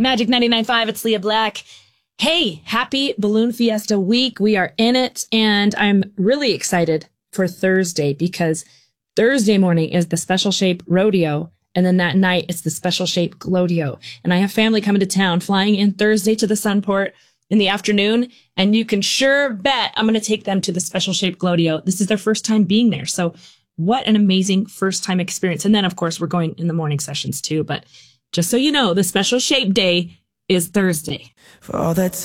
Magic 99.5, it's Leah Black. Hey, happy Balloon Fiesta week. We are in it, and I'm really excited for Thursday because Thursday morning is the Special Shape Rodeo, and then that night it's the Special Shape Glodeo. And I have family coming to town, flying in Thursday to the Sunport in the afternoon, and you can sure bet I'm going to take them to the Special Shape Glodeo. This is their first time being there, so what an amazing first-time experience. And then, of course, we're going in the morning sessions too, but just so you know, the Special Shape Day is Thursday. For all that